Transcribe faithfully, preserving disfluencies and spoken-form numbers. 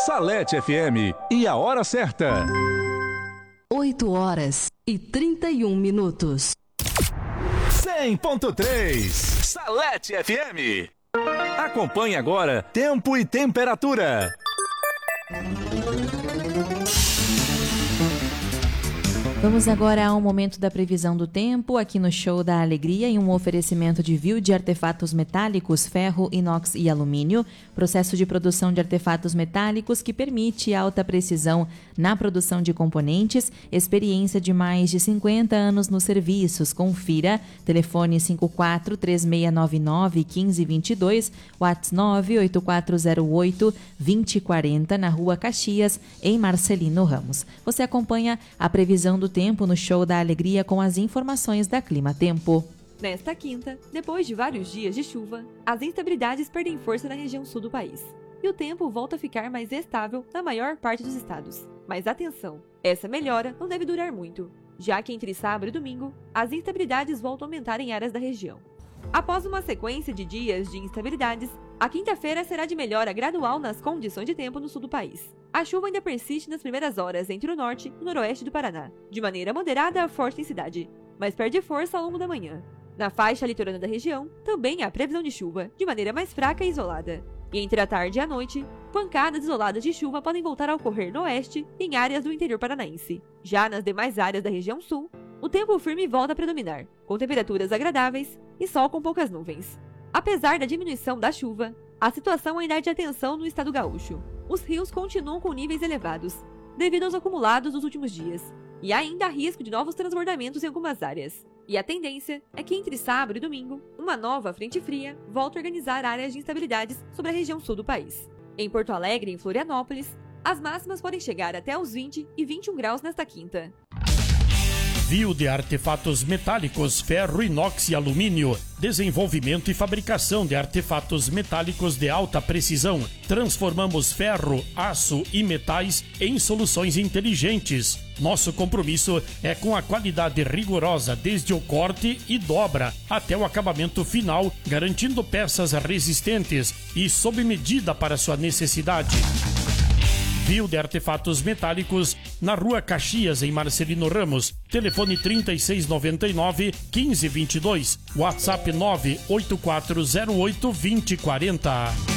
Salete F M e a hora certa. oito horas e trinta e um minutos. cem ponto três Salete F M. Acompanhe agora tempo e temperatura. Vamos agora ao momento da previsão do tempo, aqui no Show da Alegria, em um oferecimento de Viu de artefatos metálicos, ferro, inox e alumínio, processo de produção de artefatos metálicos que permite alta precisão na produção de componentes, experiência de mais de cinquenta anos nos serviços. Confira, telefone cinco quatro três seis nove nove um cinco dois dois, WhatsApp nove oito quatro zero oito dois zero quatro zero, na Rua Caxias, em Marcelino Ramos. Você acompanha a previsão do tempo no Show da Alegria com as informações da Clima Tempo. Nesta quinta, depois de vários dias de chuva, as instabilidades perdem força na região sul do país. E o tempo volta a ficar mais estável na maior parte dos estados. Mas atenção, essa melhora não deve durar muito, já que entre sábado e domingo, as instabilidades voltam a aumentar em áreas da região. Após uma sequência de dias de instabilidades, a quinta-feira será de melhora gradual nas condições de tempo no sul do país. A chuva ainda persiste nas primeiras horas entre o norte e o noroeste do Paraná, de maneira moderada a forte intensidade, mas perde força ao longo da manhã. Na faixa litorânea da região, também há previsão de chuva, de maneira mais fraca e isolada. E entre a tarde e a noite, pancadas isoladas de chuva podem voltar a ocorrer no oeste e em áreas do interior paranaense. Já nas demais áreas da região sul, o tempo firme volta a predominar, com temperaturas agradáveis e sol com poucas nuvens. Apesar da diminuição da chuva, a situação ainda é de atenção no estado gaúcho. Os rios continuam com níveis elevados, devido aos acumulados dos últimos dias, e ainda há risco de novos transbordamentos em algumas áreas. E a tendência é que entre sábado e domingo, uma nova frente fria volta a organizar áreas de instabilidades sobre a região sul do país. Em Porto Alegre e em Florianópolis, as máximas podem chegar até os vinte e vinte e um graus nesta quinta. Viu de artefatos metálicos, ferro, inox e alumínio. Desenvolvimento e fabricação de artefatos metálicos de alta precisão. Transformamos ferro, aço e metais em soluções inteligentes. Nosso compromisso é com a qualidade rigorosa desde o corte e dobra até o acabamento final, garantindo peças resistentes e sob medida para sua necessidade. Viu de artefatos metálicos na Rua Caxias, em Marcelino Ramos. Telefone trinta e seis noventa e nove, quinze vinte e dois. WhatsApp nove oito quatro zero oito dois zero quatro zero.